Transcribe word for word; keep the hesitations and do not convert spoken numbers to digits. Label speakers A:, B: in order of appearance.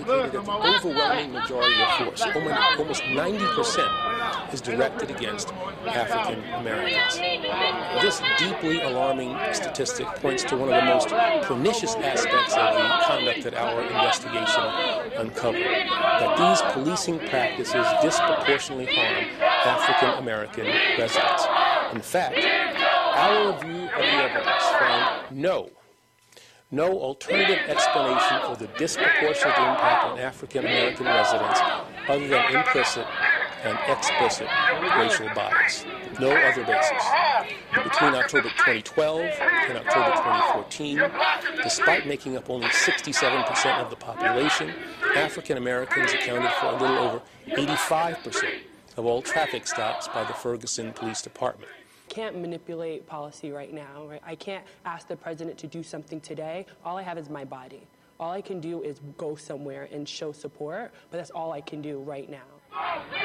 A: indicated that the overwhelming majority of force, almost ninety percent, is directed against African Americans. This deeply alarming statistic points to one of the most pernicious aspects of the conduct that our investigation uncovered, that these policing practices disproportionately harm African American residents. In fact, our review of the evidence found no No alternative explanation for the disproportionate impact on African American residents other than implicit and explicit racial bias. No other basis. Between October twenty twelve and October twenty fourteen, despite making up only sixty-seven percent of the population, African Americans accounted for a little over eighty-five percent of all traffic stops by the Ferguson Police Department.
B: Can't manipulate policy right now, right? I can't ask the president to do something today. All I have is my body. All I can do is go somewhere and show support, but that's all I can do right now.